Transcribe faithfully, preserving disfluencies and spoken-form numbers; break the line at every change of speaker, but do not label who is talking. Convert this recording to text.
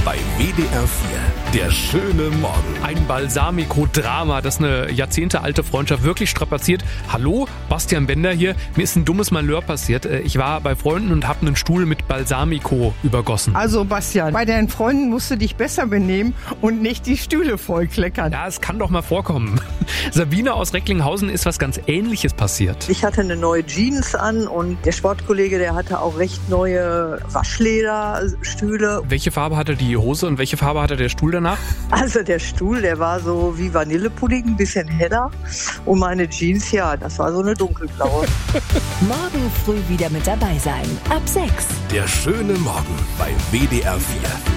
bei W D R vier. Der schöne Morgen.
Ein Balsamico-Drama, das eine jahrzehntealte Freundschaft wirklich strapaziert. Hallo, Bastian Bender hier. Mir ist ein dummes Malheur passiert. Ich war bei Freunden und habe einen Stuhl mit Balsamico übergossen.
Also Bastian, bei deinen Freunden musst du dich besser benehmen und nicht die Stühle vollkleckern.
Ja, es kann doch mal vorkommen. Sabine aus Recklinghausen ist was ganz Ähnliches passiert.
Ich hatte eine neue Jeans an und der Sportkollege, der hatte auch recht neue Waschlederstühle.
Welche Farbe hatte die Hose und welche Farbe hatte der Stuhl danach?
Also der Stuhl, der war so wie Vanillepudding, ein bisschen heller. Und meine Jeans, ja, das war so eine dunkelblaue.
Morgen früh wieder mit dabei sein. Ab sechs.
Der schöne Morgen bei W D R vier.